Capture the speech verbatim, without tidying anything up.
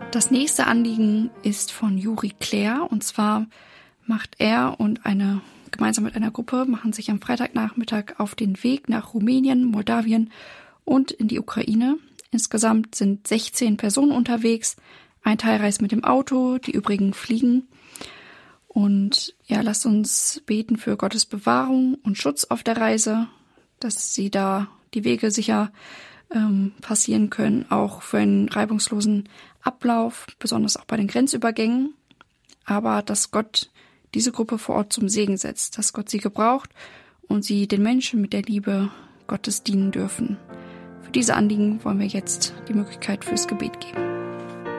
Das nächste Anliegen ist von Juri Claire, und zwar macht er und eine gemeinsam mit einer Gruppe machen sich am Freitagnachmittag auf den Weg nach Rumänien, Moldawien und in die Ukraine. Insgesamt sind sechzehn Personen unterwegs. Ein Teil reist mit dem Auto, die übrigen fliegen. Und ja, lasst uns beten für Gottes Bewahrung und Schutz auf der Reise, dass sie da die Wege sicher ähm, passieren können, auch für einen reibungslosen Ablauf, besonders auch bei den Grenzübergängen. Aber dass Gott diese Gruppe vor Ort zum Segen setzt, dass Gott sie gebraucht und sie den Menschen mit der Liebe Gottes dienen dürfen. Für diese Anliegen wollen wir jetzt die Möglichkeit fürs Gebet geben.